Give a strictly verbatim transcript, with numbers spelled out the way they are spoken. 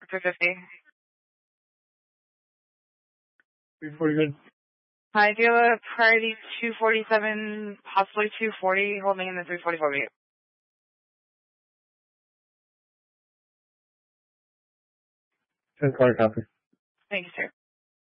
three fifty. three forty good. Hi, do you have a priority two forty-seven, possibly two forty, holding in the three forty-four beat? ten car copy. Thank you, sir.